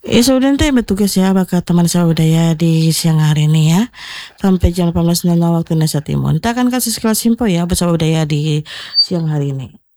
Sudah nanti bertugas ya bakal teman saya budaya di siang hari ini ya. Sampai jam 18.00 waktu Indonesia Timur. Kita akan kasih sekilas info ya bersama budaya di siang hari ini.